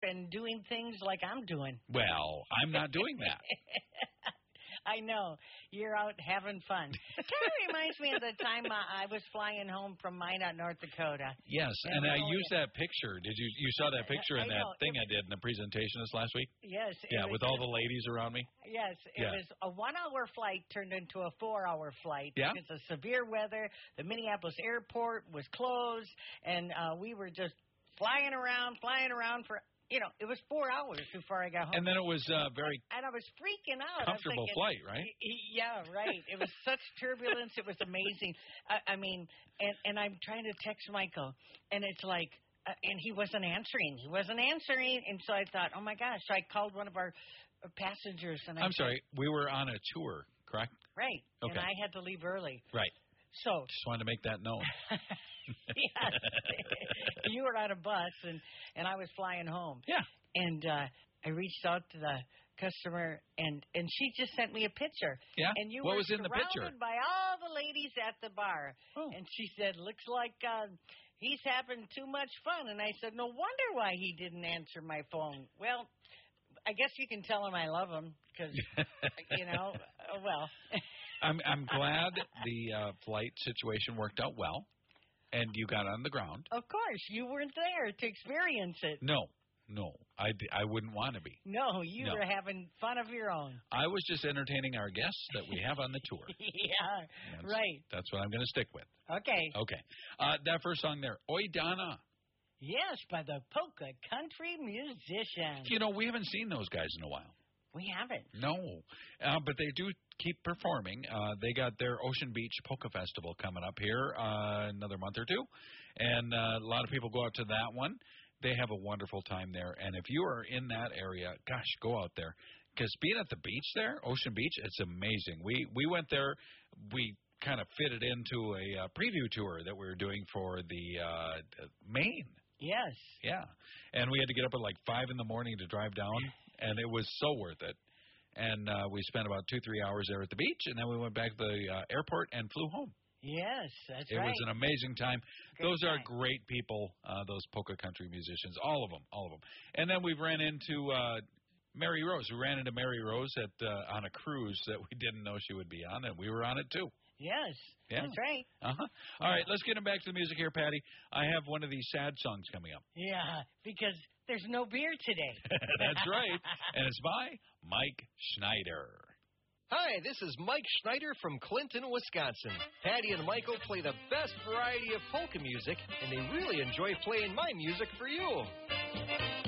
and doing things like I'm doing. Well, I'm not doing that. I know. You're out having fun. It kind of reminds me of the time I was flying home from Minot, North Dakota. Yes, and I used that picture. Did you saw that picture in that thing I did in the presentation this last week? Yes. Yeah, with all the ladies around me? Yes. It was a 1-hour flight turned into a 4-hour flight. Yeah. Because of severe weather. The Minneapolis airport was closed, and we were just flying around for... it was 4 hours before I got home. And then it was very and I was freaking out. comfortable flight, right? Yeah, right. It was such turbulence. It was amazing. I mean, and I'm trying to text Michael, and it's like, and he wasn't answering. And so I thought, oh, my gosh. So I called one of our passengers. And I'm sorry. We were on a tour, correct? Right. Okay. And I had to leave early. Right. So just wanted to make that known. Yes. You were on a bus, and I was flying home. Yeah. And I reached out to the customer, and she just sent me a picture. Yeah? And you what were was in the picture? surrounded by all the ladies at the bar. Oh. And she said, looks like he's having too much fun. And I said, no wonder why he didn't answer my phone. Well, I guess you can tell him I love him because, well. I'm glad the flight situation worked out well, and you got on the ground. Of course. You weren't there to experience it. No, I wouldn't want to be. No, you were having fun of your own. I was just entertaining our guests that we have on the tour. Yeah, right. That's what I'm going to stick with. Okay. That first song there, Oi Donna. Yes, by the Polka Country Musicians. We haven't seen those guys in a while. We haven't. No, but they do keep performing. They got their Ocean Beach Polka Festival coming up here another month or two, and a lot of people go out to that one. They have a wonderful time there, and if you are in that area, gosh, go out there. Because being at the beach there, Ocean Beach, it's amazing. We went there. We kind of fitted into a preview tour that we were doing for the Maine. Yes. Yeah, and we had to get up at like 5 in the morning to drive down, and it was so worth it. And we spent about 2-3 hours there at the beach, and then we went back to the airport and flew home. Yes, that's right. It was an amazing time. Those are great people, those polka country musicians, all of them. And then we ran into Mary Rose. We ran into Mary Rose on a cruise that we didn't know she would be on, and we were on it too. Yes, that's right. All right, let's get him back to the music here, Patty. I have one of these sad songs coming up. Yeah, because there's no beer today. That's right, and it's by Mike Schneider. Hi, this is Mike Schneider from Clinton, Wisconsin. Patty and Michael play the best variety of polka music, and they really enjoy playing my music for you.